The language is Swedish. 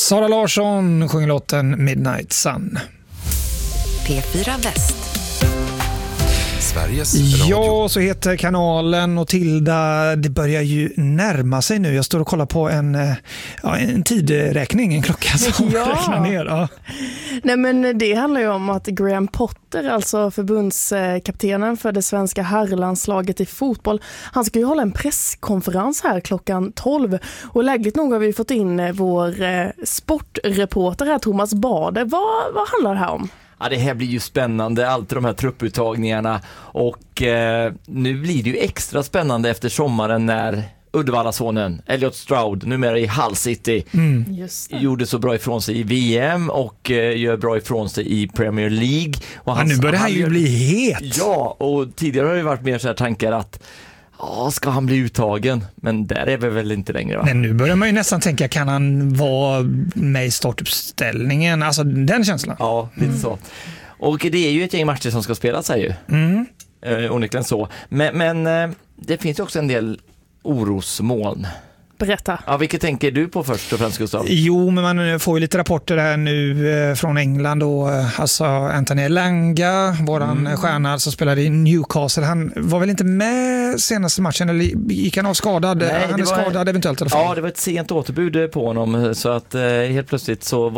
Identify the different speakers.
Speaker 1: Sara Larsson sjunger låten Midnight Sun.
Speaker 2: P4 Väst.
Speaker 3: Sveriges Radio.
Speaker 1: Ja, så heter kanalen, och Tilda, det börjar ju närma sig nu. Jag står och kollar på en tidräkning, en klocka som räknar ner. Ja.
Speaker 4: Nej, men det handlar ju om att Graham Potter, alltså förbundskaptenen för det svenska herrlandslaget i fotboll, han ska ju hålla en presskonferens här klockan 12. Och lägligt nog har vi fått in vår sportreporter här, Thomas Bader. Vad handlar det här om?
Speaker 5: Ja, det här blir ju spännande, allt de här trupputtagningarna, och nu blir det ju extra spännande efter sommaren när Uddevallasonen Elliot Stroud, numera i Hull City, gjorde så bra ifrån sig i VM och gör bra ifrån sig i Premier League. Och
Speaker 1: nu börjar han ju bli het.
Speaker 5: Ja, och tidigare har det varit mer så här tankar att ska han bli uttagen? Men där är vi väl inte längre, va?
Speaker 1: Men nu börjar man ju nästan tänka, kan han vara med i startuppställningen? Alltså den känslan.
Speaker 5: Ja, lite så. Och det är ju ett gäng matcher som ska spelas här ju. Onekligen så. Men det finns ju också en del orosmoln.
Speaker 4: Berätta.
Speaker 5: Ja, vilket tänker du på först och främst, Gustav?
Speaker 1: Jo, men man får ju lite rapporter här nu från England då. Alltså Anthony Elanga, våran stjärna som spelade i Newcastle, han var väl inte med senaste matchen, eller gick han av skadad?
Speaker 5: Nej,
Speaker 1: han är skadad eventuellt i alla fall.
Speaker 5: Ja, det var ett sent återbud på honom, så att helt plötsligt så